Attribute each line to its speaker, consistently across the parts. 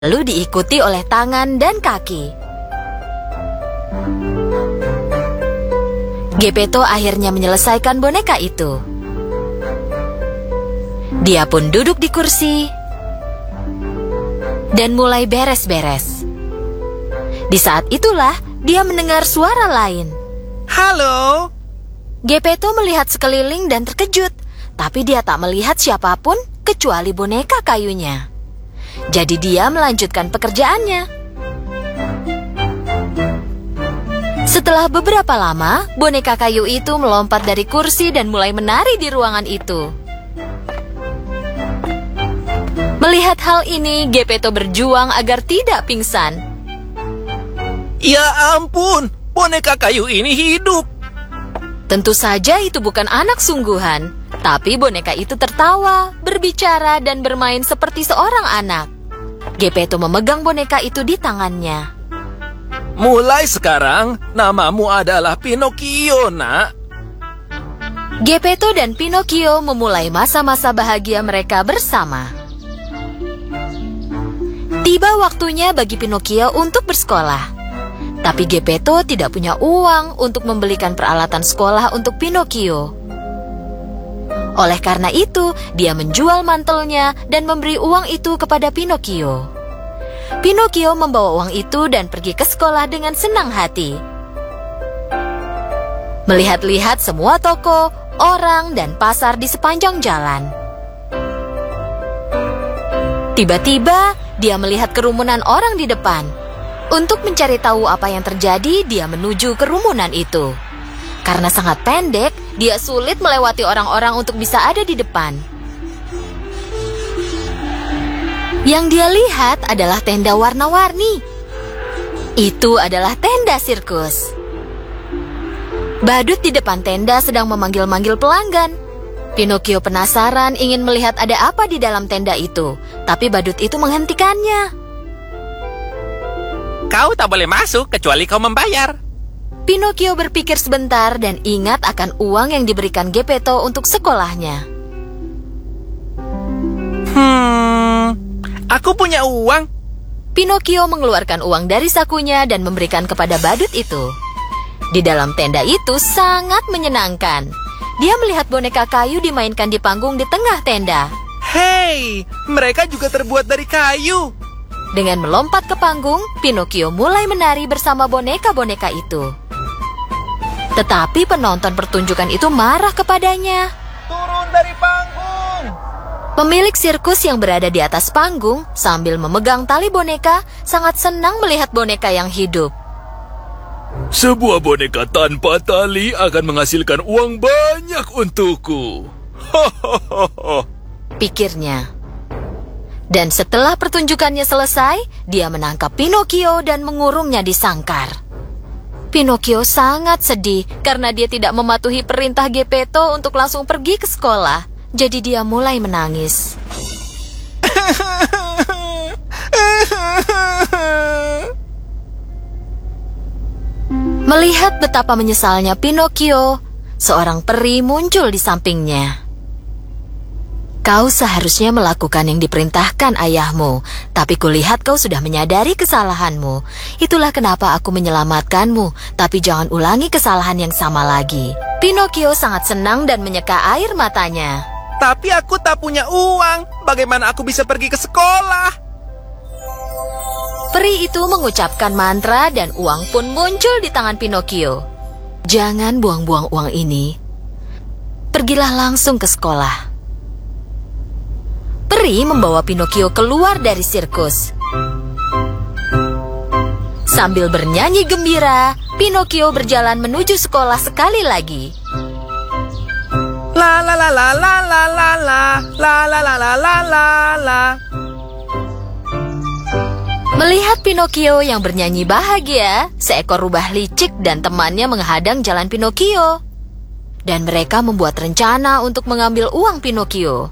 Speaker 1: lalu diikuti oleh tangan dan kaki. Gepetto akhirnya menyelesaikan boneka itu. Dia pun duduk di kursi dan mulai beres-beres. Di saat itulah dia mendengar suara lain.
Speaker 2: Halo?
Speaker 1: Gepetto melihat sekeliling dan terkejut, tapi dia tak melihat siapapun kecuali boneka kayunya. Jadi dia melanjutkan pekerjaannya. Setelah beberapa lama, boneka kayu itu melompat dari kursi dan mulai menari di ruangan itu. Melihat hal ini, Gepetto berjuang agar tidak pingsan.
Speaker 2: Ya ampun, boneka kayu ini hidup.
Speaker 1: Tentu saja itu bukan anak sungguhan, tapi boneka itu tertawa, berbicara, dan bermain seperti seorang anak. Gepetto memegang boneka itu di tangannya.
Speaker 2: Mulai sekarang, namamu adalah Pinocchio, nak.
Speaker 1: Gepetto dan Pinocchio memulai masa-masa bahagia mereka bersama. Tiba waktunya bagi Pinocchio untuk bersekolah. Tapi Gepetto tidak punya uang untuk membelikan peralatan sekolah untuk Pinocchio. Oleh karena itu, dia menjual mantelnya dan memberi uang itu kepada Pinocchio. Pinocchio membawa uang itu dan pergi ke sekolah dengan senang hati. Melihat-lihat semua toko, orang, dan pasar di sepanjang jalan. Tiba-tiba, dia melihat kerumunan orang di depan. Untuk mencari tahu apa yang terjadi, dia menuju kerumunan itu. Karena sangat pendek, dia sulit melewati orang-orang untuk bisa ada di depan. Yang dia lihat adalah tenda warna-warni. Itu adalah tenda sirkus. Badut di depan tenda sedang memanggil-manggil pelanggan. Pinocchio penasaran ingin melihat ada apa di dalam tenda itu, tapi badut itu menghentikannya.
Speaker 2: Kau tak boleh masuk kecuali kau membayar.
Speaker 1: Pinocchio berpikir sebentar dan ingat akan uang yang diberikan Gepetto untuk sekolahnya.
Speaker 2: Aku punya uang.
Speaker 1: Pinocchio mengeluarkan uang dari sakunya dan memberikan kepada badut itu. Di dalam tenda itu sangat menyenangkan. Dia melihat boneka kayu dimainkan di panggung di tengah tenda.
Speaker 2: Hei, mereka juga terbuat dari kayu.
Speaker 1: Dengan melompat ke panggung, Pinocchio mulai menari bersama boneka-boneka itu. Tetapi penonton pertunjukan itu marah kepadanya.
Speaker 2: Turun dari panggung!
Speaker 1: Pemilik sirkus yang berada di atas panggung sambil memegang tali boneka sangat senang melihat boneka yang hidup.
Speaker 3: Sebuah boneka tanpa tali akan menghasilkan uang banyak untukku.
Speaker 1: Pikirnya. Dan setelah pertunjukannya selesai, dia menangkap Pinocchio dan mengurungnya di sangkar. Pinocchio sangat sedih karena dia tidak mematuhi perintah Gepetto untuk langsung pergi ke sekolah. Jadi dia mulai menangis. Melihat betapa menyesalnya Pinocchio, seorang peri muncul di sampingnya. Kau seharusnya melakukan yang diperintahkan ayahmu, tapi kulihat kau sudah menyadari kesalahanmu. Itulah kenapa aku menyelamatkanmu, tapi jangan ulangi kesalahan yang sama lagi. Pinocchio sangat senang dan menyeka air matanya.
Speaker 2: Tapi aku tak punya uang. Bagaimana aku bisa pergi ke sekolah?
Speaker 1: Peri itu mengucapkan mantra dan uang pun muncul di tangan Pinocchio. Jangan buang-buang uang ini. Pergilah langsung ke sekolah. Peri membawa Pinocchio keluar dari sirkus. Sambil bernyanyi gembira, Pinocchio berjalan menuju sekolah sekali lagi.
Speaker 2: La la la la la la la la la la la la la la la.
Speaker 1: Melihat Pinocchio yang bernyanyi bahagia, seekor rubah licik dan temannya menghadang jalan Pinocchio. Dan mereka membuat rencana untuk mengambil uang Pinocchio.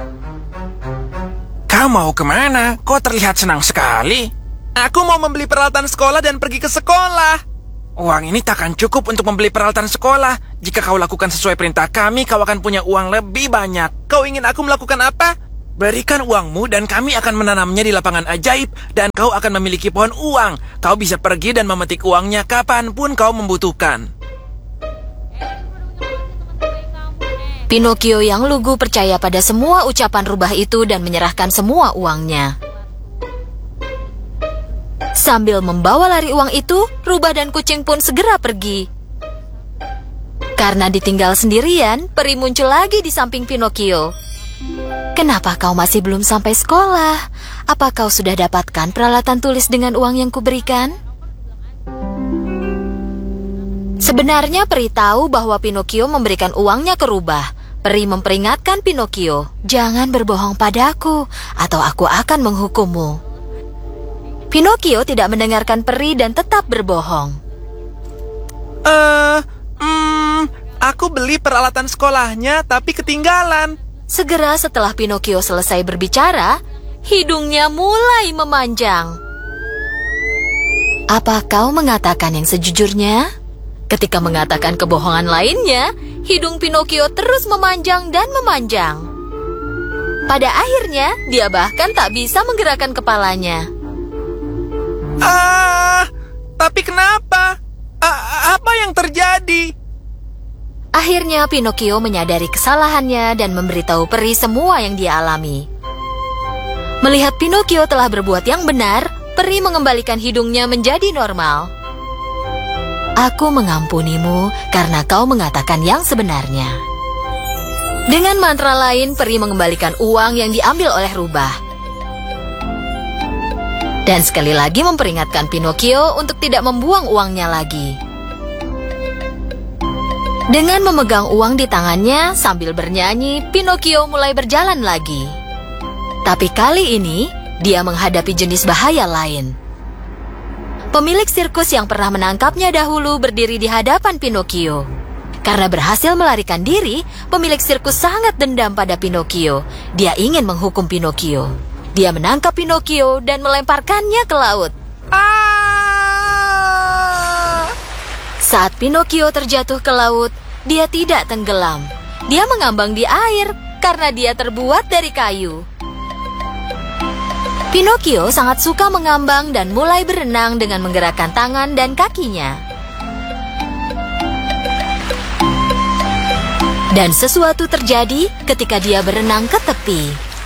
Speaker 2: Kau mau kemana? Kau terlihat senang sekali. Aku mau membeli peralatan sekolah dan pergi ke sekolah. Uang ini takkan cukup untuk membeli peralatan sekolah. Jika kau lakukan sesuai perintah kami, kau akan punya uang lebih banyak. Kau ingin aku melakukan apa? Berikan uangmu dan kami akan menanamnya di lapangan ajaib dan kau akan memiliki pohon uang. Kau bisa pergi dan memetik uangnya kapanpun kau membutuhkan.
Speaker 1: Pinocchio yang lugu percaya pada semua ucapan rubah itu dan menyerahkan semua uangnya. Sambil membawa lari uang itu, rubah dan kucing pun segera pergi. Karena ditinggal sendirian, peri muncul lagi di samping Pinocchio. "Kenapa kau masih belum sampai sekolah? Apa kau sudah dapatkan peralatan tulis dengan uang yang kuberikan?" Sebenarnya peri tahu bahwa Pinocchio memberikan uangnya ke rubah. Peri memperingatkan Pinocchio, "Jangan berbohong padaku, atau aku akan menghukummu." Pinocchio tidak mendengarkan peri dan tetap berbohong.
Speaker 2: Aku beli peralatan sekolahnya tapi ketinggalan.
Speaker 1: Segera setelah Pinocchio selesai berbicara, hidungnya mulai memanjang. "Apa kau mengatakan yang sejujurnya?" Ketika mengatakan kebohongan lainnya, hidung Pinocchio terus memanjang dan memanjang. Pada akhirnya, dia bahkan tak bisa menggerakkan kepalanya.
Speaker 2: Tapi kenapa? Apa yang terjadi?
Speaker 1: Akhirnya Pinocchio menyadari kesalahannya dan memberitahu peri semua yang dia alami. Melihat Pinocchio telah berbuat yang benar, peri mengembalikan hidungnya menjadi normal. "Aku mengampunimu karena kau mengatakan yang sebenarnya." Dengan mantra lain, peri mengembalikan uang yang diambil oleh rubah. Dan sekali lagi memperingatkan Pinocchio untuk tidak membuang uangnya lagi. Dengan memegang uang di tangannya sambil bernyanyi, Pinocchio mulai berjalan lagi. Tapi kali ini, dia menghadapi jenis bahaya lain. Pemilik sirkus yang pernah menangkapnya dahulu berdiri di hadapan Pinocchio. Karena berhasil melarikan diri, pemilik sirkus sangat dendam pada Pinocchio. Dia ingin menghukum Pinocchio. Dia menangkap Pinocchio dan melemparkannya ke laut. Saat Pinocchio terjatuh ke laut, dia tidak tenggelam. Dia mengambang di air karena dia terbuat dari kayu. Pinocchio sangat suka mengambang dan mulai berenang dengan menggerakkan tangan dan kakinya. Dan sesuatu terjadi ketika dia berenang ke tepi.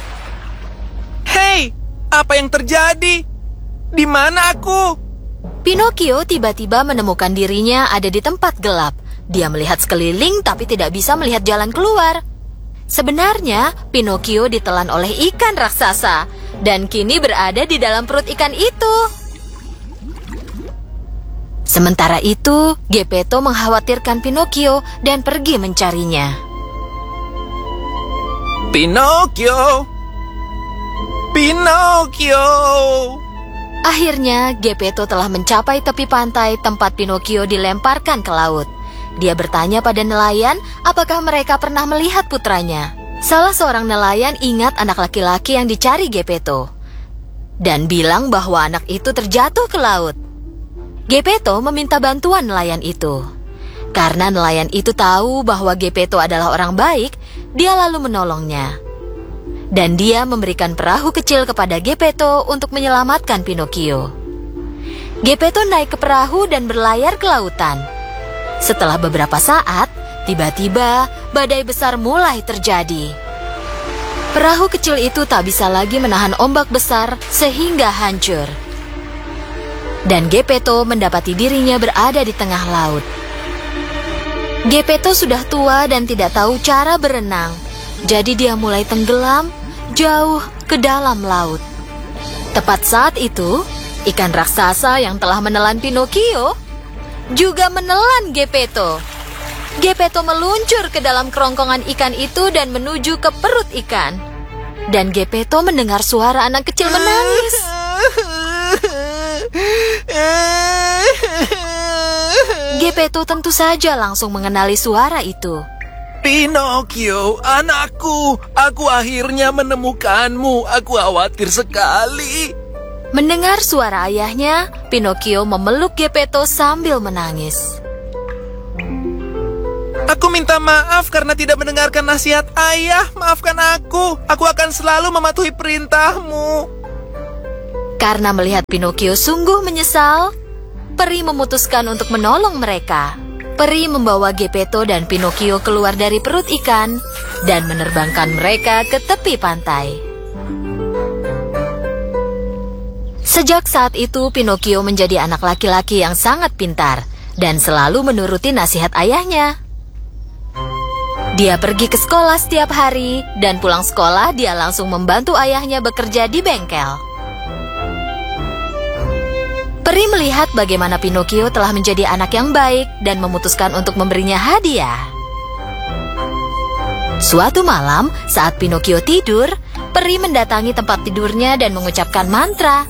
Speaker 2: Hei, apa yang terjadi? Di mana aku?
Speaker 1: Pinocchio tiba-tiba menemukan dirinya ada di tempat gelap. Dia melihat sekeliling tapi tidak bisa melihat jalan keluar. Sebenarnya, Pinocchio ditelan oleh ikan raksasa dan kini berada di dalam perut ikan itu. Sementara itu, Geppetto mengkhawatirkan Pinocchio dan pergi mencarinya.
Speaker 2: Pinocchio! Pinocchio!
Speaker 1: Akhirnya, Geppetto telah mencapai tepi pantai tempat Pinocchio dilemparkan ke laut. Dia bertanya pada nelayan apakah mereka pernah melihat putranya. Salah seorang nelayan ingat anak laki-laki yang dicari Geppetto dan bilang bahwa anak itu terjatuh ke laut. Geppetto meminta bantuan nelayan itu. Karena nelayan itu tahu bahwa Geppetto adalah orang baik, dia lalu menolongnya. Dan dia memberikan perahu kecil kepada Geppetto untuk menyelamatkan Pinocchio. Geppetto naik ke perahu dan berlayar ke lautan. Setelah beberapa saat, tiba-tiba badai besar mulai terjadi. Perahu kecil itu tak bisa lagi menahan ombak besar sehingga hancur. Dan Geppetto mendapati dirinya berada di tengah laut. Geppetto sudah tua dan tidak tahu cara berenang. Jadi dia mulai tenggelam jauh ke dalam laut. Tepat saat itu, ikan raksasa yang telah menelan Pinocchio juga menelan Geppetto. Geppetto meluncur ke dalam kerongkongan ikan itu dan menuju ke perut ikan. Dan Geppetto mendengar suara anak kecil menangis. Geppetto tentu saja langsung mengenali suara itu.
Speaker 2: Pinocchio, anakku, aku akhirnya menemukanmu. Aku khawatir sekali.
Speaker 1: Mendengar suara ayahnya, Pinocchio memeluk Geppetto sambil menangis.
Speaker 2: Aku meminta maaf karena tidak mendengarkan nasihat ayah. Maafkan aku. Aku akan selalu mematuhi perintahmu.
Speaker 1: Karena melihat Pinocchio sungguh menyesal, peri memutuskan untuk menolong mereka. Peri membawa Geppetto dan Pinocchio keluar dari perut ikan dan menerbangkan mereka ke tepi pantai. Sejak saat itu, Pinocchio menjadi anak laki-laki yang sangat pintar dan selalu menuruti nasihat ayahnya. Dia pergi ke sekolah setiap hari, dan pulang sekolah dia langsung membantu ayahnya bekerja di bengkel. Peri melihat bagaimana Pinocchio telah menjadi anak yang baik dan memutuskan untuk memberinya hadiah. Suatu malam, saat Pinocchio tidur, peri mendatangi tempat tidurnya dan mengucapkan mantra.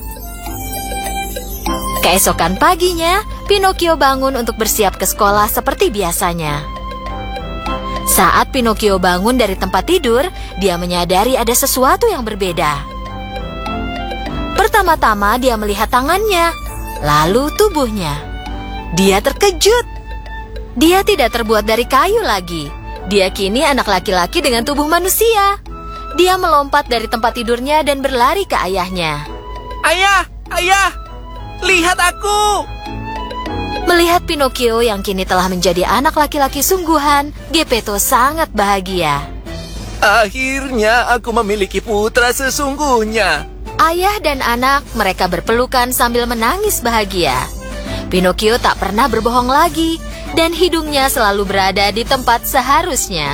Speaker 1: Keesokan paginya, Pinocchio bangun untuk bersiap ke sekolah seperti biasanya. Saat Pinocchio bangun dari tempat tidur, dia menyadari ada sesuatu yang berbeda. Pertama-tama dia melihat tangannya, lalu tubuhnya. Dia terkejut. Dia tidak terbuat dari kayu lagi. Dia kini anak laki-laki dengan tubuh manusia. Dia melompat dari tempat tidurnya dan berlari ke ayahnya.
Speaker 2: Ayah! Ayah! Lihat aku!
Speaker 1: Melihat Pinocchio yang kini telah menjadi anak laki-laki sungguhan, Geppetto sangat bahagia.
Speaker 2: Akhirnya aku memiliki putra sesungguhnya.
Speaker 1: Ayah dan anak mereka berpelukan sambil menangis bahagia. Pinocchio tak pernah berbohong lagi, dan hidungnya selalu berada di tempat seharusnya.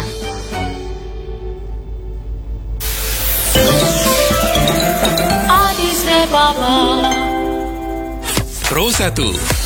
Speaker 3: Pro 1